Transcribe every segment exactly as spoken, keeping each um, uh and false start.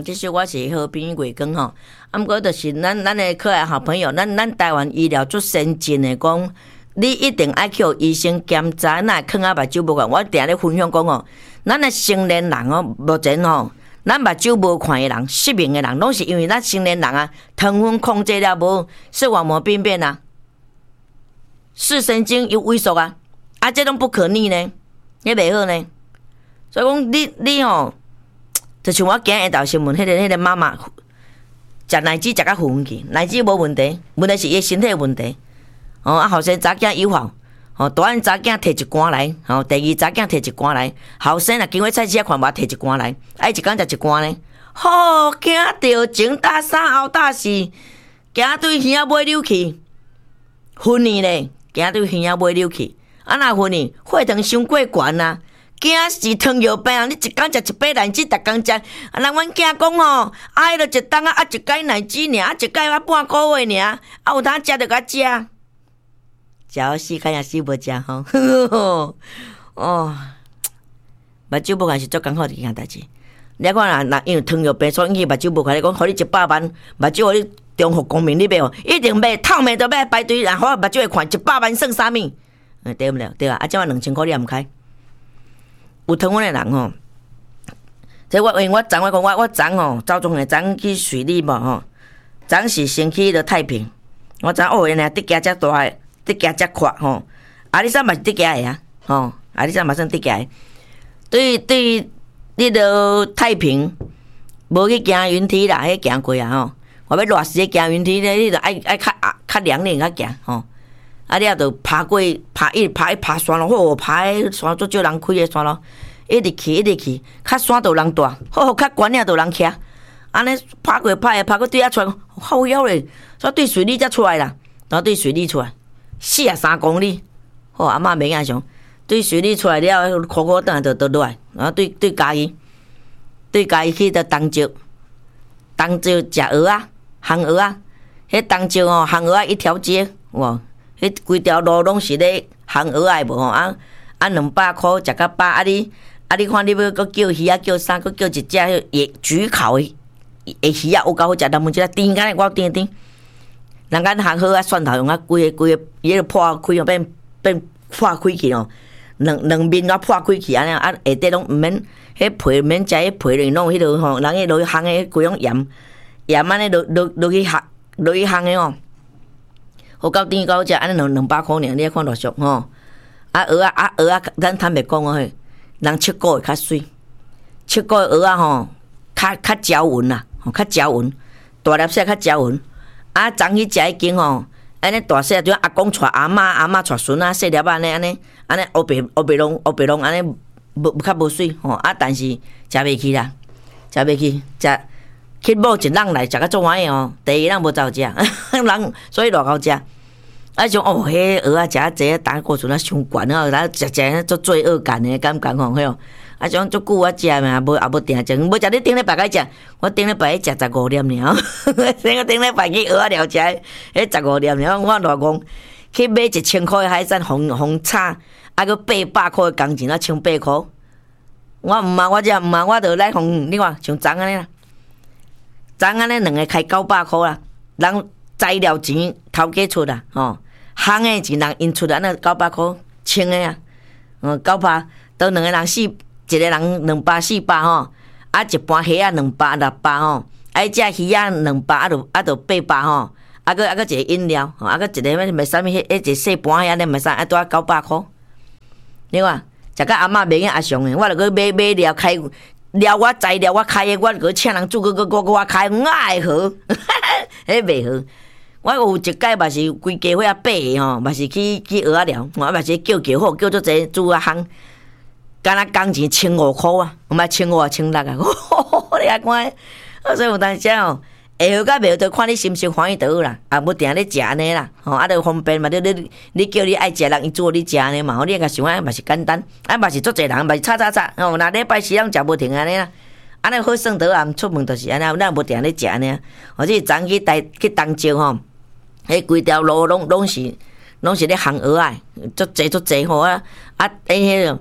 其实我是和平月光吼，啊，毋过就是咱咱的可爱好朋友，咱咱台湾医疗足先进的讲，你一定爱去医生检查，哪会囥啊目睭无看？我定咧分享讲哦，咱的成年人哦，目前吼，咱目睭无看的人，失明的人，拢是因为咱成年人啊，糖分控制了无，视网膜病变啊，视神经有萎缩啊，啊，这拢不可逆呢，也袂好呢。所以讲，你你吼。就像我今日下昼新闻，迄、那个迄、那个妈妈食奶子食甲昏去，奶子无问题，问题是伊身体问题。哦，啊，后生查囝有效，哦，大汉查囝摕一罐来，哦，第二查囝摕一罐来，后生啊，经过菜市啊看无摕一罐来，啊，伊一工食一罐呢。吼、哦，惊着前打三后打四，惊对耳仔尾扭去，昏去咧，惊对耳仔尾扭去，啊，若昏去，血糖伤过悬啊。惊是糖尿病啊！你一工食一杯奶子，逐工食。啊，人阮囝讲吼，啊，迄落一冬啊，啊，一解奶子尔，啊，一解啊半个月尔，啊，有通食着甲食，食好死，看也死无食吼。哦，目睭无看是足艰苦一件代志。你看若若因为糖尿病所引起目睭无看，你讲，互你一百万目睭，互你中华公民你买吼，一定买，透明都买排队，然后目睭会看一百万算啥物？嗯，对毋了，对啊，啊，即摆两千箍你也毋开。有糖分的人吼，即我因为我昨我讲我我昨吼，早中的昨去水里无吼，昨是先去了太平，我昨哦原来伫家遮大个，伫家遮阔吼，啊你啥嘛是伫家的啊，吼，啊你啥嘛算伫家的，对对，你落太平，无去行云梯啦，迄行过啊吼，我要热时行云梯咧，你著爱爱较较凉咧较行吼。啊！你也着爬过，爬一爬一爬山路，好爬迄山足少人开诶山路，一直去一直去，较山就人大，好较悬了就人徛。安尼爬过爬诶，爬过对遐出来，好妖咧！所以对水里才出来啦，然后对水里出来，四啊三公里，好阿嬷袂影想，对水里出来了，苦苦等就就落来，然后对对家己，对家己去到东石，东石食蚵仔，烘蚵仔，迄东石哦，烘蚵仔一条街，哇！迄规条路拢是咧烘蚵仔无吼啊啊两百箍食到饱啊你啊你看你要搁叫鱼啊叫啥搁叫一只野焗烤的的鱼啊有够好食，咱们即个甜干我甜甜，人家烘好啊蒜头用啊规个规个伊个破开哦变变破开去哦，两两面啊破开去安尼啊下底拢毋免迄皮毋免食迄皮咧，弄迄落吼人迄落去烘的规种盐盐安尼落落落去烘落去烘的哦。好到甜到食，安尼两两百块尔，你看偌俗吼。啊蚵仔啊蚵仔，咱坦白讲哦嘿，人七股会较水，七股蚵仔吼，较较招匀啦，吼较招匀，大粒些较招匀。啊，昨去食迄间吼，安尼大细就阿公带阿嬷，阿嬷带孙啊，细粒安尼安尼，安尼乌白乌白龙乌白龙安尼无较无水吼。啊，但是食袂起啦，食袂起，食。去某一人来食甲足欢喜哦，第二人无走食，人所以偌好食。啊像哦，迄蚵仔食啊济，胆固醇啊伤悬哦，咱食食足罪恶感的感觉吼，迄哦。啊像足久我食嘛，无也无定食，无食你顶礼拜个食，我顶礼拜食十五粒尔，顶顶礼拜去蚵仔了食，迄十五粒尔，我偌讲去买一千块的海产，红红炒，啊个八百块的工钱啊，千八块。我毋嘛，我食毋嘛，我着来红，你看像昨安尼啦。昨安尼两个开九百箍啦，人材料钱头家出啦，吼，烘的钱人因出啦，那九百箍清的啊，嗯，九百，都两个人四，一个人两百四百吼，啊一盘虾啊两百六百吼，啊一只鱼啊两百，啊着啊着八百吼，啊个啊个一个饮料，吼，啊个一个咩卖啥物迄一个细盘遐咧卖啥，啊拄啊九百箍，你看，食甲阿嬷袂瘾阿上的，我着去买买料开。料我材料我开的，我个请人煮个个个我开，我爱好，迄袂好。我有一摆嘛是规家伙啊爬的吼，嘛是去去蚵仔寮，我嘛是叫叫好，叫做济煮啊烘，干那工钱千五箍啊，毋係千五啊千六啊，你啊看，所以有当时吼，会好甲袂好，就看你心情欢喜就好啦。啊，无定咧食安尼啦，吼，啊，著方便嘛，你你你叫你爱食人伊做你食安尼嘛，吼，你甲想安嘛是简单，啊嘛是足侪人嘛是炒炒炒，吼，若礼拜四人食无停安尼啦，安尼好算得啊，出门就是安尼，咱无定咧食安尼，或者昨去台去东石吼，迄规条路拢拢是拢是咧烘蚵仔，足侪足侪吼啊，啊，迄个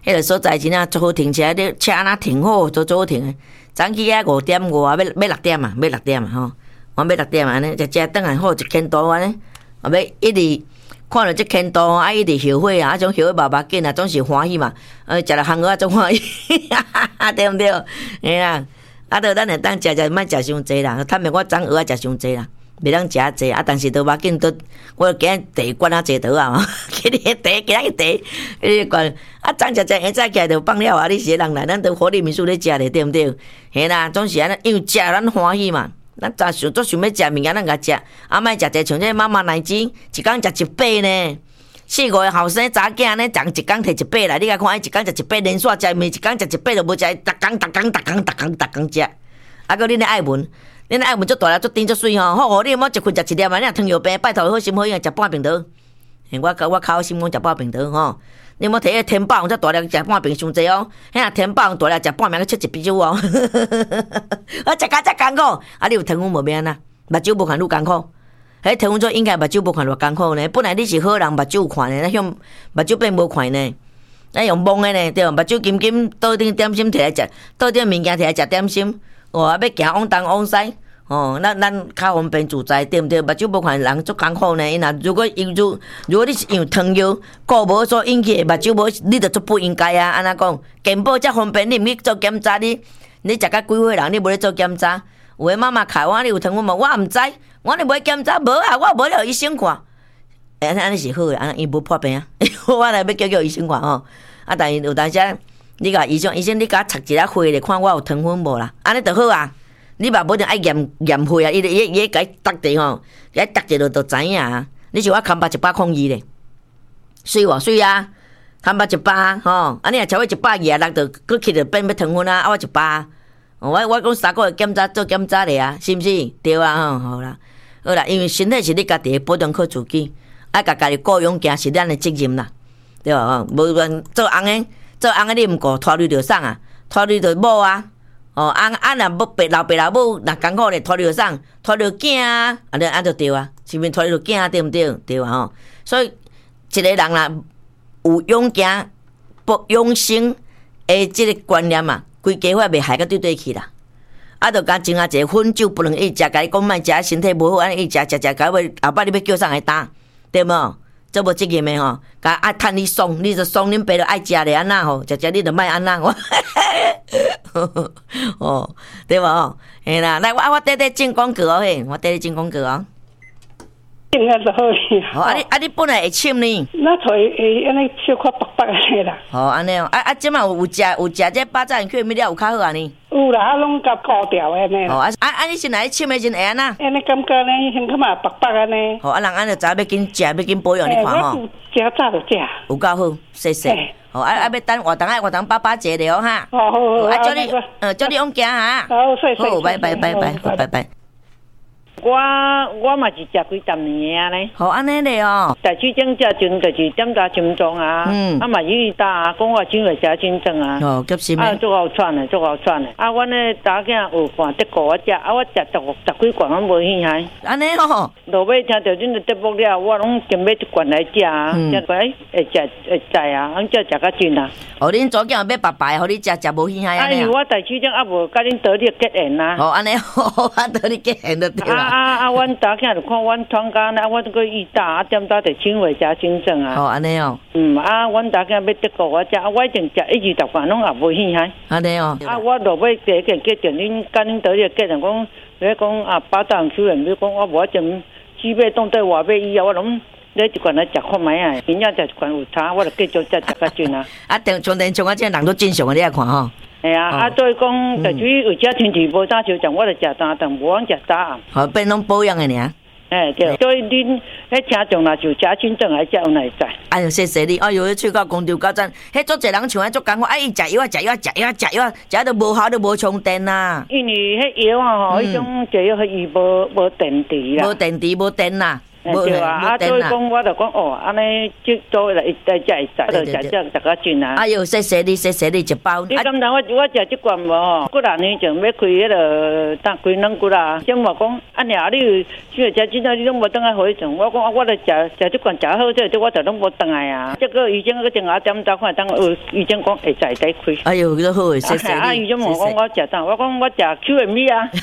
迄个所在真正足好停车，你车安那停好，足足好停诶。早起啊五点外啊，要要六点啊，要六点啊吼，我要六点安尼，食食顿来好一圈多安尼，啊要一直看到即圈多啊，一直后悔啊，啊种后悔爸爸紧啊，总是欢喜嘛。呃，食了烘蚵仔总欢喜，对毋对？嘿啦，啊，着咱会当食食，莫食伤济啦。坦白我昨蚵仔食伤济啦。袂当食济啊，但是都要紧，都我今日茶灌啊坐倒啊，今日茶，今日茶，迄个灌啊，昨食食下早起来就放了啊！你是个人来，咱都活力民宿咧食咧，对毋对？嘿啦，总是安尼，因为食咱欢喜嘛，咱昨想做想要食物件，咱甲食，啊，莫食济像这妈妈奶子，一工食一百呢。四五个后生查囝呢，逐一工摕一百来，你甲看伊一工食一百，连续食面，一工食一百都无食，逐工逐工逐工逐工逐工食，啊，搁恁咧爱闻。恁爱闻足大粒足甜足水吼，好，你莫一困食一粒啊！你若糖尿病，拜托好心好意食半瓶倒。嘿，我我靠心讲食半瓶倒吼。你莫摕迄天饱才大粒食半瓶伤济哦。迄若天饱大粒食半瓶去切一啤酒哦。我食甲遮艰苦，啊！你有糖分无免啊？目睭无看愈艰苦。迄糖分做应该目睭无看偌艰苦呢。本来你是好人，目睭有看呢，咱向目睭变无看呢。咱用蒙的呢，对，目睭紧紧倒顶点心摕来食，倒顶物件摕来食点心。哦，要行往东往西，哦，咱咱较方便自在，对毋对？目睭无看人足艰苦呢。因若如果因如如果你是用糖药顾无所引起的目睭无，你着足不应该啊！安怎讲？健保遮方便，你毋去做检查，你你食甲几岁人，你无咧做检查？有诶妈妈开我，你有糖分无？我毋知，我咧无检查，无啊，我无了医生看。哎，安尼是好诶，安尼伊无破病啊。我来要叫叫医生看吼。啊，但是有当时你甲医生，医生你甲插一下血咧，看我有糖分无啦？安尼就好啊。你嘛无定爱验验血啊，伊伊伊甲伊搭者吼，伊搭者就就知影啊。你像我看巴一百空二咧，水无水啊？看巴一百吼，啊你若超过一百二啊，六就佫去着变要糖分啊，啊我一百，我我讲三个月检查做检查咧啊，是毋是？对啊，吼好啦，好啦，因为身体是你家己的，保重好自己，啊甲家己顾养行是咱的责任啦，对吧？无论做翁的。做翁个你毋顾，拖累着送啊，拖累着某啊，哦，翁啊若要白老爸老母若艰苦咧，拖累着送，拖累着囝啊，安尼安就对啊，是毋是拖累着囝对毋对？对啊吼，所以一个人啦，有养行、不养生诶，即个观念啊，规家伙袂害甲对对去啦。啊，着甲种啊一个薰酒不能一食，甲你讲莫食，身体无好，安尼一食食食，到尾后摆你要叫啥来打，对无？做无责任的吼，甲爱趁你爽，你就爽，恁爸就爱食咧安那吼，食食你就莫安那，哦，对无？嘿啦，来我我缀缀进广告哦嘿，我缀缀进广告哦。 应该就好哩。 哦，啊你啊你本来会深呢？ 那才会安尼小可白白安尼啦。 哦，安尼哦，啊啊，即马有有食有食这巴掌去物了有较好安尼。 有啦，啊拢甲固掉安尼。 哦，啊啊啊，你先来深的真会安那？ 安尼感觉呢，胸口嘛白白安尼。 哦，啊人安尼知要紧食，要紧保养，你看吼。 食早就食。 有够好，谢谢。哦，啊啊要等活动啊活动爸爸坐了哈。 哦好好。 啊，叫你呃叫你往行哈。 好，谢谢。 好，拜拜拜拜，好拜拜。 我我嘛是食几十年啊咧。 好安尼咧哦。 台区种食阵就是点加心脏啊， 嗯， 啊嘛伊打啊，讲我真会食真正啊。 哦，急心啊，足好喘的，足好喘的。啊，阮咧查囝有看德国我食，啊我食十十几罐，我无兴趣。 安尼哦。 落尾听到恁的节目了，我拢准备一罐来食啊，食来会食会知啊，俺才食较真啊。 哦，恁左囝买白白，互你食食无兴趣安尼。 啊，因为我台区种啊无甲恁得力结缘啊。 哦，安尼好，啊得力结缘就对啦。 啊啊啊！阮查囝就看阮团家呢，阮个伊打啊，点打着轻微食真正啊。 哦，安尼哦。 嗯啊，阮查囝要德国我食，啊我一定食一二十罐，拢也无兴趣。 安尼哦。 啊，我落尾第一件结定，恁甲恁得力结定讲，你讲啊，巴掌手人，你讲我无一定煮买当对外买以后，我拢你一罐来食看卖啊，真正食一罐有差，我就继续食食较准啊。 啊，等从等从啊，这人都正常的，你来看吼。 系啊，啊，所以讲，就至于有只天气无早烧酱，我就食早顿，无通食早暗。 好，变拢保养的尔。 哎对，所以恁迄听众若就食真正来食，有来知。 哎呦，谢谢你！哎呦，去到公丢高站，迄足侪人像迄足艰苦，哎，伊食药啊，食药啊，食药啊，食药啊，食到无效都无充电呐。 因为迄药啊吼，迄种食药伊无无电池啦。 无电池，无电啦。 对啊，啊，所以讲我就讲哦，安尼即做来来食会使，就食食食较准啊。 哎呦，谢谢你，谢谢你一包。 你敢当我我食即罐无吼？几廿年前要开迄个当开两骨啦，先话讲，啊娘，你想食真正你拢无当来回程。我讲啊，我来食食即罐食好，这这我就拢无当来啊。这个医生个正下点早看，当呃医生讲会使使开。 哎呦，都好，谢谢你。 啊，医生问我我食当，我讲我食 Q M V 啊。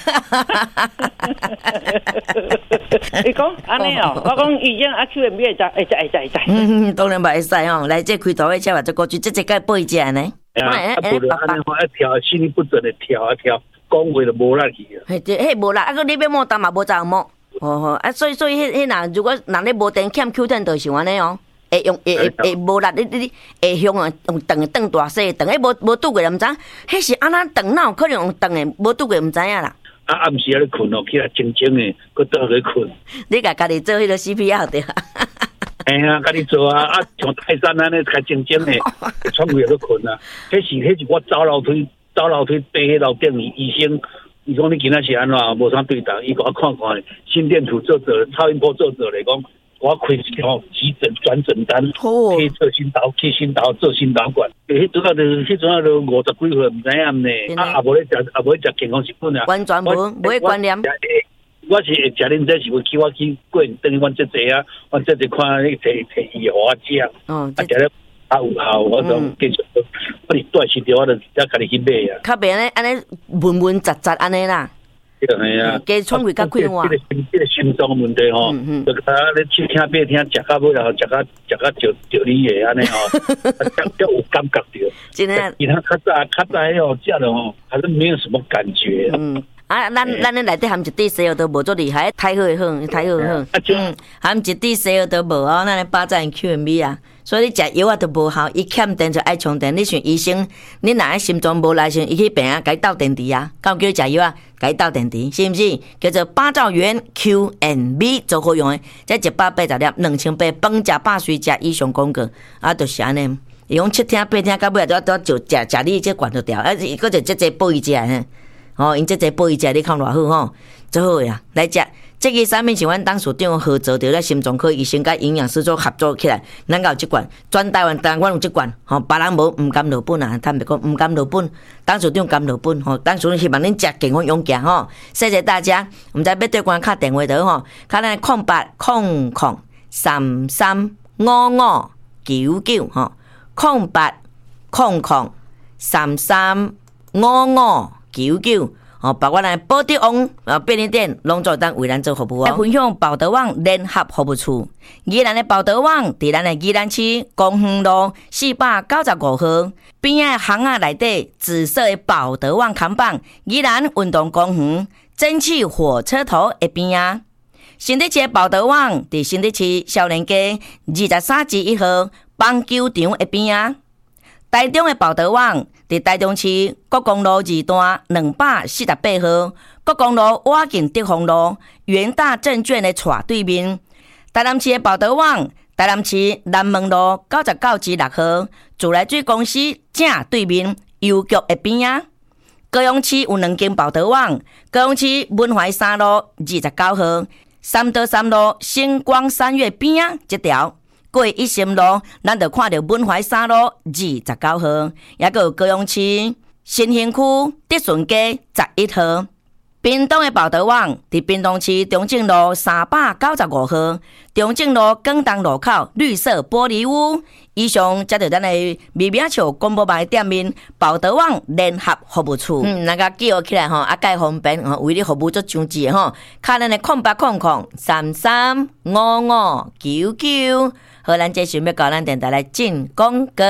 你讲安尼哦？我讲医生啊 Q M V 会使会使会使会使。 嗯，当然嘛会使吼。来，这开大火车或者过去，这这该背一下呢。 啊，啊，不然安尼吼，一跳心律不整的跳一跳，讲话就无力去啊。 嘿，对，嘿无力，啊个你要摸单嘛无咋摸。哦哦，啊，所以所以迄迄若如果若你无电欠 Q ten 就像安尼哦。会用会会会无力，你你会向啊用长的长大细，长诶无无拄过毋知，迄是安那长哪有可能用长诶无拄过毋知影啦。 啊，暗时啊咧困哦，起来静静诶，搁倒去困。 你甲家己做迄个 C P R 对啊？ 哎呀，家己做啊，啊像泰山安尼，较静静诶，喘气去困啊。迄是迄是我走楼梯走楼梯爬迄楼顶，医生伊讲你今仔是安怎无啥对答，伊甲我看看心电图做做，超音波做做咧讲。我开一条急诊转诊单，去做心导，去心导做心导管。迄阵啊，就迄阵啊，就五十几岁，唔知影呢。啊，也无咧食，也无咧食健康食品啊。 完全无，无咧观念。 我是会食恁这是会去我去过等于阮姐姐啊，阮姐姐看迄摕摕药我食，啊食咧啊有效，我就继续。我哩短时间我就才家己去买啊。 较袂安尼安尼文文杂杂安尼啦。 系啊， 加创气较快活。 这个心，这个心脏问题吼，就甲咧去听八听，食到尾后，食到食到着着你诶安尼吼，才才有感觉着。 真诶， 其他较早较早迄哦，食了吼，还是没有什么感觉。 嗯，啊，咱咱咧内底含一滴西药都无做厉害，太好好，太好好。嗯，含一滴西药都无哦，咱咧巴掌 Q M V 啊。所以你食药啊都无效，伊欠电就爱充电。你像医生，你若心脏无力时，伊去病啊，该斗电池啊，敢叫食药啊，该斗电池，是毋是？叫做八兆元 Q M V 做好用诶，这一百八十粒，两千八，饭食饱睡食以上广告，啊，就是安尼。伊讲七听八听，到尾都都就食食你这罐就掉，啊，伊个就这这补伊食嘿，哦，因这这补伊食，你看偌好吼，做好呀，来食。这个产品是阮董事长合作着咧心脏科医生甲营养师做合作起来，咱有即罐，全台湾台湾有即罐，吼，别人无毋甘落本啊，坦白讲毋甘落本，董事长甘落本，吼，董事长希望恁食健康勇健吼，谢谢大家，毋知要对阮敲电话倒吼，敲咱空八空空三三五五九九吼，空八空空三三五五九九。哦，包括咱宝德网啊便利店拢做当为咱做服务哦。来分享宝德网联合服务处，宜兰的宝德网伫咱的宜兰市公园路四百九十五号边仔巷仔内底紫色的宝德网看板，宜兰运动公园蒸汽火车头的边仔。新德市宝德网伫新德市少年街二十三至一号棒球场的边仔。台中的宝德网伫台中市国公路二段两百四十八号，国公路瓦近德丰路元大证券的斜对面。台南市的宝德网，台南市南门路九十九至六号，自来水公司正对面邮局的边仔。高雄市有两间宝德网，高雄市文怀三路二十九号，三德三路星光三月边仔这条。过一心路，咱就看到文怀三路二十九号，也个有高雄市新兴区德顺街十一号。屏东的宝德网伫屏东市中正路三百九十五号，中正路广东路口绿色玻璃屋。以上则着咱的微名笑广播牌店面宝德网联合服务处。嗯，那个记号起来吼，啊，介方便吼，为你服务做上智吼。卡咱的空八空空三三五五九九。好，咱继续要搞咱电台来进广告。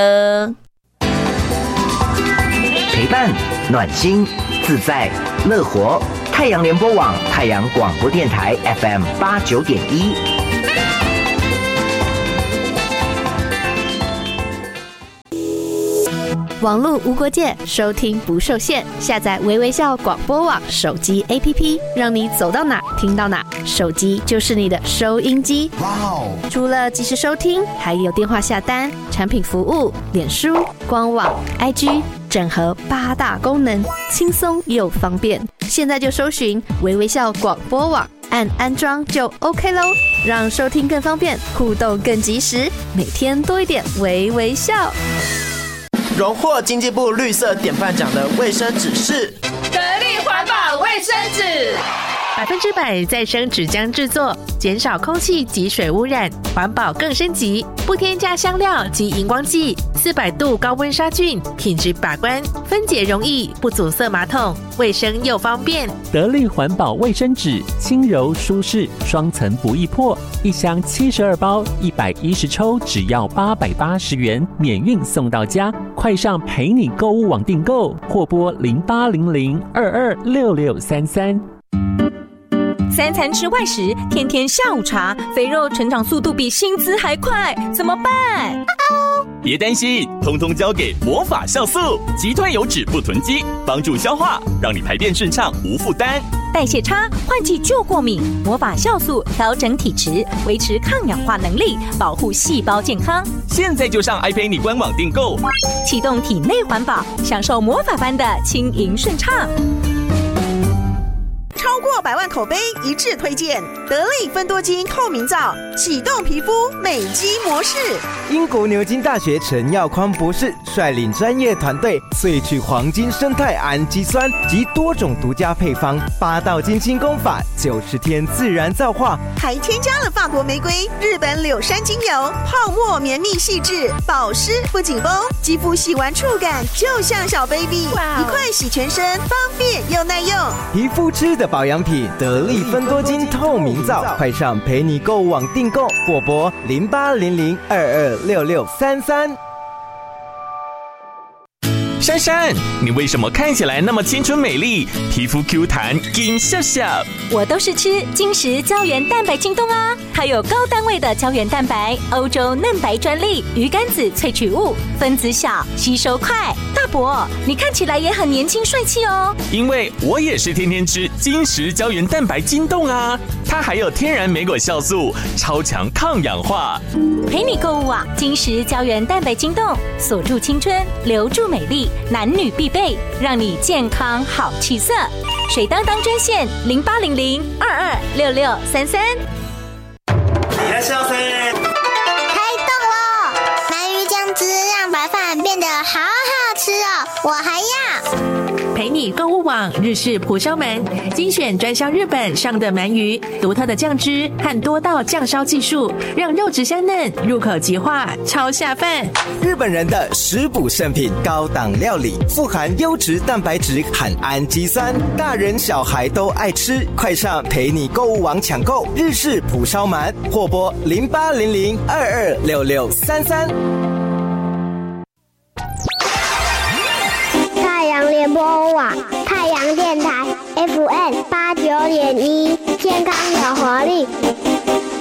陪伴、暖心、自在、乐活。太阳联播网、太阳广播电台 F M 八九点一。 网络无国界，收听不受限。下载微微笑广播网手机 A P P， 让你走到哪听到哪，手机就是你的收音机。哇哦！除了即时收听，还有电话下单、产品服务、脸书、官网、I G。整合八大功能，轻松又方便。现在就搜寻微微笑广播网，按安装就 OK 咯。 让收听更方便，互动更及时，每天多一点微微笑。 荣获经济部绿色典范奖的卫生纸是得力环保卫生纸， 百分之百再生纸浆制作，减少空气及水污染，环保更升级，不添加香料及荧光剂，四百度高温杀菌，品质把关，分解容易，不阻塞马桶，卫生又方便。 得力环保卫生纸，轻柔舒适，双层不易破，一箱七十二包，一百一十抽，只要八百八十元，免运送到家。快上陪你购物网订购，或拨零八零零二二六六三三。 三餐吃外食，天天下午茶，肥肉成长速度比薪资还快，怎么办？ 别担心，通通交给魔法酵素，击退油脂不囤积，帮助消化，让你排便顺畅无负担。 代谢差，换季就过敏，魔法酵素调整体质，维持抗氧化能力，保护细胞健康。 现在就上爱陪你官网订购， 启动体内环保，享受魔法般的轻盈顺畅。 超过百万口碑一致推荐得力芬多精透明皂，启动皮肤美肌模式。 英国牛津大学陈耀匡博士率领专业团队萃取黄金生态氨基酸及多种独家配方，八道金清功法，九十天自然皂化， 还添加了法国玫瑰、日本柳杉精油，泡沫绵密细致，保湿不紧绷，肌肤洗完触感就像小 baby， 一块洗全身，方便又耐用。 皮肤吃的保养品得力芬多精透明皂，快上陪你购物网订购，或拨零八零零二二六六三三。 珊珊，你为什么看起来那么青春美丽，皮肤 Q 弹金笑笑？ 我都是吃金石胶原蛋白精冻啊，它有高单位的胶原蛋白，欧洲嫩白专利，鱼肝子萃取物，分子小，吸收快。大伯，你看起来也很年轻帅气哦。 因为我也是天天吃金石胶原蛋白精冻啊，它还有天然莓果酵素，超强抗氧化。 陪你购物啊，金石胶原蛋白精冻，锁住青春，留住美丽。男女必备，让你健康好气色。水当当专线零八零零二二六六三三。 你来笑声， 开动了！鳗鱼酱汁让白饭变得好好吃哦，我还要。 陪你购物网日式蒲烧鳗，精选专销日本上的鳗鱼，独特的酱汁和多道酱烧技术，让肉质香嫩，入口即化，超下饭。 日本人的食补圣品，高档料理，富含优质蛋白质和氨基酸，大人小孩都爱吃。快上陪你购物网抢购日式蒲烧鳗，或拨零八零零二二六六三三。 太阳联播网，太阳电台 F M 八九点一，健康有活力。